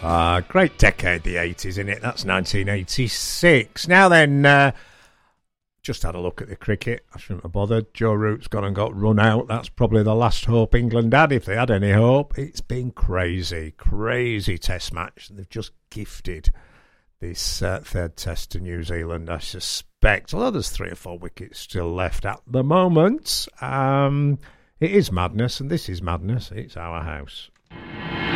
Great decade, the 80s, isn't it? That's 1986. Now then, just had a look at the cricket. I shouldn't have bothered. Joe Root's gone and got run out. That's probably the last hope England had, if they had any hope. It's been crazy test match. They've just gifted this third test to New Zealand, I suspect. Although there's 3 or 4 wickets still left at the moment. It is madness, and this is madness. It's our house.